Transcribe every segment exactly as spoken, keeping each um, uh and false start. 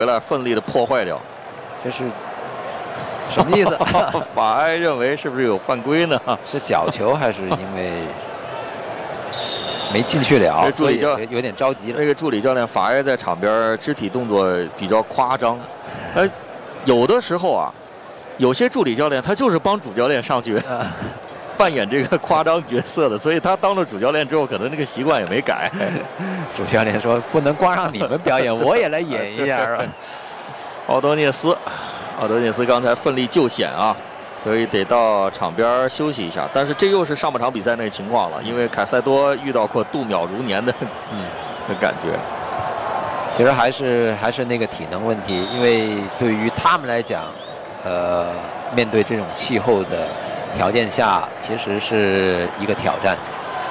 回来奋力的破坏掉。 这是什么意思？ 法埃认为是不是有犯规呢？ 是角球还是因为没进去了？ 助理教有点着急了。 那个助理教练法埃在场边肢体动作比较夸张，呃，有的时候啊，有些助理教练他就是帮主教练上去。啊扮演这个夸张角色的，所以他当了主教练之后，可能这个习惯也没改。 主教练说：“不能光让你们表演，我也来演一下。”是吧？ 奥多涅斯，奥多涅斯刚才奋力救险啊，所以得到场边休息一下。但是这又是上半场比赛那个情况了，因为凯塞多遇到过度秒如年的嗯的感觉。 其实还是还是那个体能问题，因为对于他们来讲，呃，面对这种气候的条件下，其实是一个挑战。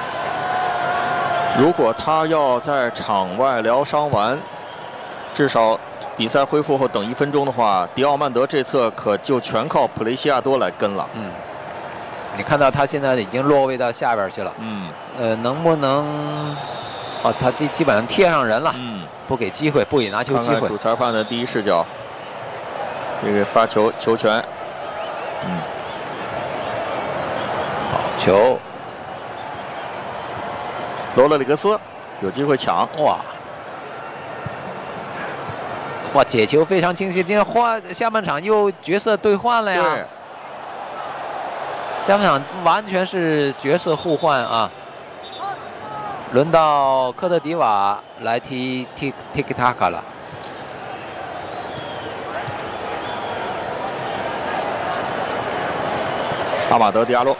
如果他要在场外疗伤完，至少比赛恢复后等一分钟的话，迪奥曼德这侧可就全靠普雷西亚多来跟了。 嗯，你看到他现在已经落位到下边去了。 嗯， 呃，能不能？哦，他基基本上贴上人了。 嗯， 不给机会，不给拿球机会。 看看主裁判的第一视角，这个发球球权，嗯。 球， 罗德里格斯有机会抢， 哇哇，解球非常清晰。今天换下半场又角色兑换了呀，下半场完全是角色互换啊。轮到科特迪瓦来踢踢 tiki taka 了。 阿马德·迪亚洛。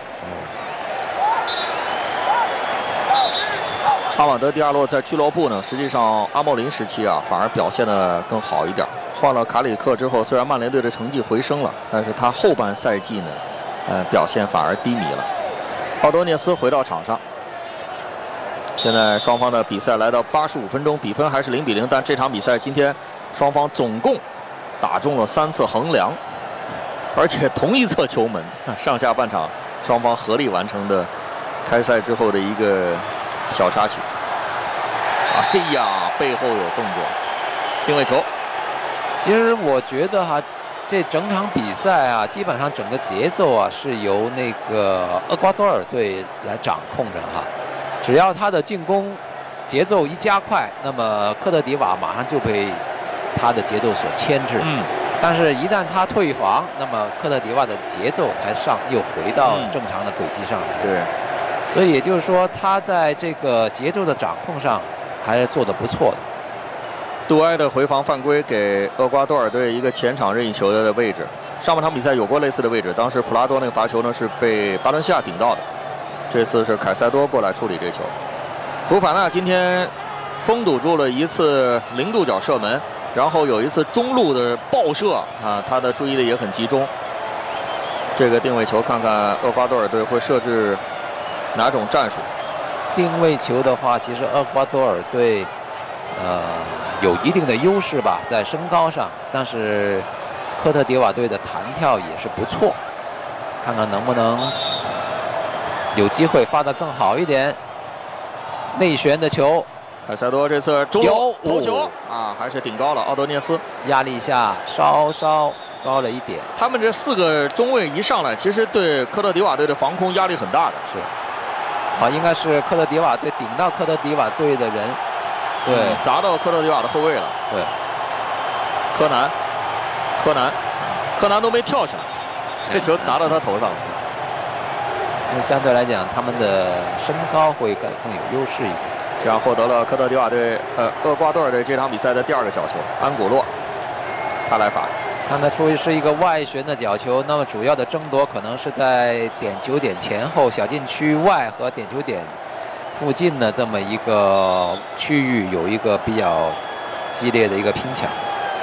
阿马德·迪亚洛在俱乐部呢，实际上阿莫林时期啊，反而表现得更好一点。换了卡里克之后，虽然曼联队的成绩回升了，但是他后半赛季呢，呃，表现反而低迷了。奥多涅斯回到场上，现在双方的比赛来到八十五分钟，比分还是零比零。但这场比赛今天双方总共打中了三次横梁，而且同一侧球门。上下半场双方合力完成的开赛之后的一个小插曲。哎呀，背后有动作，定位球。 其实我觉得哈，这整场比赛啊，基本上整个节奏啊是由那个厄瓜多尔队来掌控着哈。只要他的进攻节奏一加快，那么科特迪瓦马上就被他的节奏所牵制。 嗯。 但是，一旦他退防，那么科特迪瓦的节奏才上又回到正常的轨迹上来。 嗯、对。 所以也就是说，他在这个节奏的掌控上还是做得不错的。 杜埃的回防犯规给厄瓜多尔队一个前场任意球的位置。上半场比赛有过类似的位置，当时普拉多那个罚球呢是被巴伦西亚顶到的，这次是凯塞多过来处理这球。福法纳今天封堵住了一次零度角射门，然后有一次中路的爆射啊，他的注意力也很集中。这个定位球看看厄瓜多尔队会设置哪种战术？ 定位球的话，其实厄瓜多尔队呃有一定的优势吧，在身高上，但是科特迪瓦队的弹跳也是不错，看看能不能有机会发得更好一点。内旋的球， 凯塞多这次中路头球、哦、啊，还是顶高了。奥多涅斯压力下稍稍高了一点。 他们这四个中卫一上来，其实对科特迪瓦队的防空压力很大的。 是。好，应该是科特迪瓦队顶到科特迪瓦队的人，对， 嗯、砸到科特迪瓦的后卫了。 对， 柯南，柯南，柯南都没跳起来，这球砸到他头上了。 因为相对来讲，他们的身高会更更有优势一点， 这样获得了科特迪瓦队呃厄瓜多尔队这场比赛的第二个角球。安古洛，他来罚。 看得出是一个外旋的角球，那么主要的争夺可能是在点球点前后小禁区外和点球点附近的这么一个区域有一个比较激烈的一个拼抢，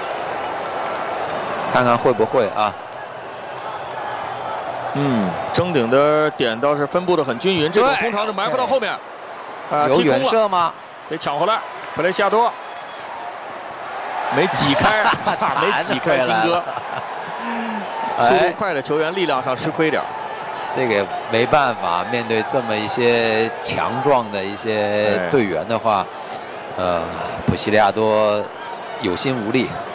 看看会不会啊？ 嗯，争顶的点倒是分布的很均匀，这种通常是埋伏到后面， 呃，有远射吗？ 得抢回来，普雷西亚多。没挤开，没挤开新哥。速度快的球员力量上吃亏点， 这个没办法，面对这么一些强壮的一些队员的话，呃，普西利亚多有心无力。